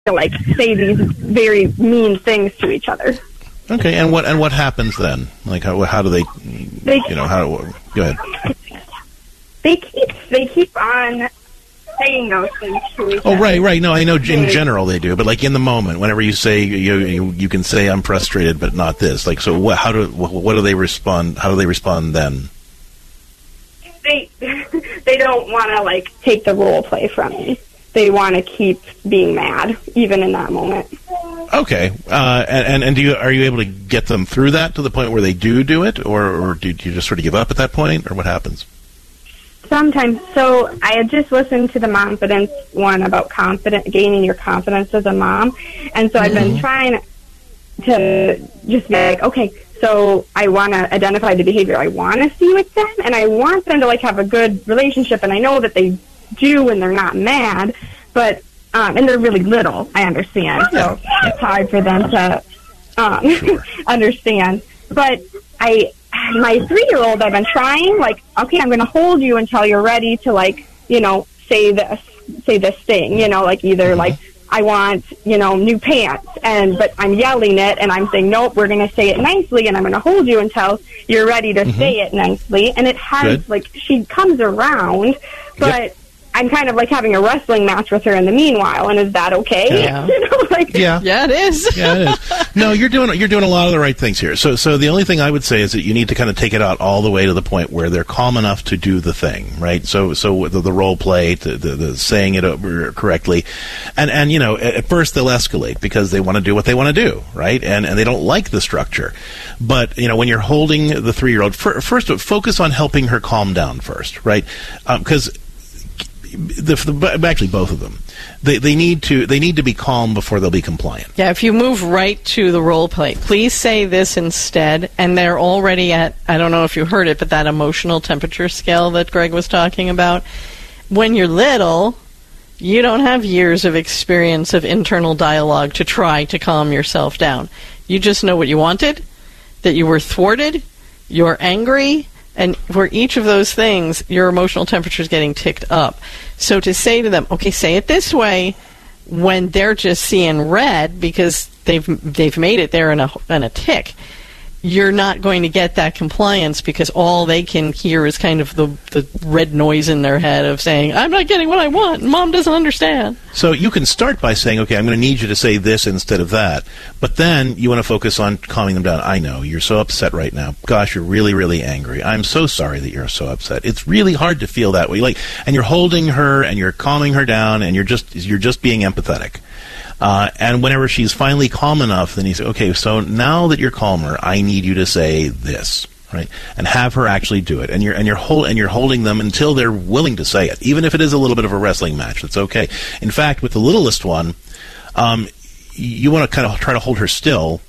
to like say these very mean things to each other. Okay, and what happens then? Like how do they go ahead. They keep on saying those things to each other. Oh, right. No, I know in general they do, but like in the moment, whenever you say you can say I'm frustrated, but not this. Like, so what do they respond? How do they respond then? They don't want to like take the role play from me. They want to keep being mad, even in that moment. Okay, and are you able to get them through that to the point where they do it, or do you just sort of give up at that point, or what happens? Sometimes. So I had just listened to the Momfidence one about gaining your confidence as a mom, and so I've been trying to just be like, okay, so I want to identify the behavior I want to see with them, and I want them to like have a good relationship, and I know that they do when they're not mad, but and they're really little, I understand, so it's hard for them to understand. But my 3-year-old, I've been trying, like, okay, I'm going to hold you until you're ready to, like, say this thing, like either like I want, new pants, but I'm yelling it, and I'm saying, nope, we're going to say it nicely, and I'm going to hold you until you're ready to say it nicely. And it has, like, she comes around, but I'm kind of like having a wrestling match with her in the meanwhile, and is that okay? Yeah, yeah, it is. Yeah, it is. No, you're doing a lot of the right things here. So the only thing I would say is that you need to kind of take it out all the way to the point where they're calm enough to do the thing, right? So the role play, the saying it over correctly, and at first they'll escalate because they want to do what they want to do, right? And they don't like the structure, but when you're holding the 3-year-old, first focus on helping her calm down first, right? Because actually both of them, they need to be calm before they'll be compliant. Yeah, if you move right to the role play, please say this instead, and they're already at, I don't know if you heard it, but that emotional temperature scale that Greg was talking about. When you're little, you don't have years of experience of internal dialogue to try to calm yourself down. You just know what you wanted, that you were thwarted, you're angry, and for each of those things, your emotional temperature is getting ticked up. So to say to them, okay, say it this way, when they're just seeing red because they've made it there in a tick, you're not going to get that compliance because all they can hear is kind of the red noise in their head of saying, I'm not getting what I want. Mom doesn't understand. So you can start by saying, okay, I'm going to need you to say this instead of that. But then you want to focus on calming them down. I know, you're so upset right now. Gosh, you're really, really angry. I'm so sorry that you're so upset. It's really hard to feel that way. And you're holding her and you're calming her down and you're just being empathetic. And whenever she's finally calm enough, then you say, okay, so now that you're calmer, I need you to say this, right? And have her actually do it. And you're holding them until they're willing to say it, even if it is a little bit of a wrestling match. That's okay. In fact, with the littlest one, you want to kind of try to hold her still.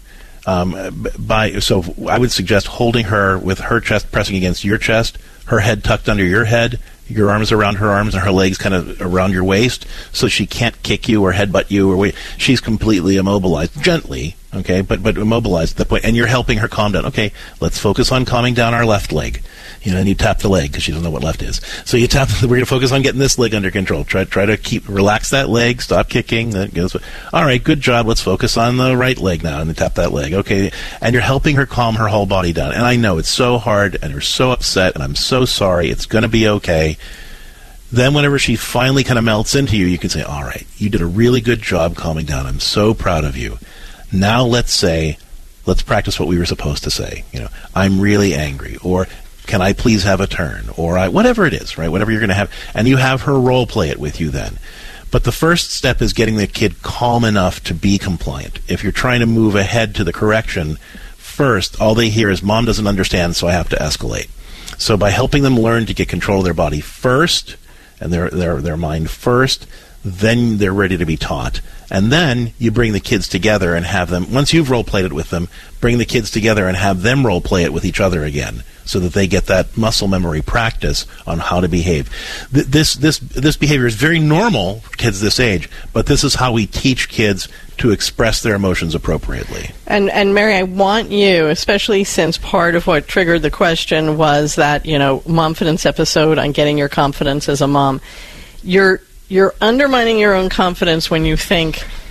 So I would suggest holding her with her chest pressing against your chest, her head tucked under your head, your arms around her arms and her legs kind of around your waist, so she can't kick you or headbutt you or she's completely immobilized, gently, okay, but immobilized at that point, and you're helping her calm down. Okay, let's focus on calming down our left leg. And you tap the leg because she doesn't know what left is. So you tap. We're going to focus on getting this leg under control. Try to relax that leg. Stop kicking. All right, good job. Let's focus on the right leg now, and then tap that leg. Okay, and you're helping her calm her whole body down. And I know it's so hard, and you're so upset, and I'm so sorry. It's going to be okay. Then whenever she finally kind of melts into you, you can say, all right, you did a really good job calming down. I'm so proud of you. Now let's practice what we were supposed to say. I'm really angry, or can I please have a turn? Or whatever it is, right? Whatever you're going to have. And you have her role play it with you then. But the first step is getting the kid calm enough to be compliant. If you're trying to move ahead to the correction, first, all they hear is, Mom doesn't understand, so I have to escalate. So by helping them learn to get control of their body first, and their mind first, then they're ready to be taught. And then you bring the kids together and have them, once you've role-played it with them, bring the kids together and have them role-play it with each other again, so that they get that muscle memory practice on how to behave. This behavior is very normal for kids this age, but this is how we teach kids to express their emotions appropriately. And Mary, I want you, especially since part of what triggered the question was that, Momfidence episode on getting your confidence as a mom, you're undermining your own confidence when you think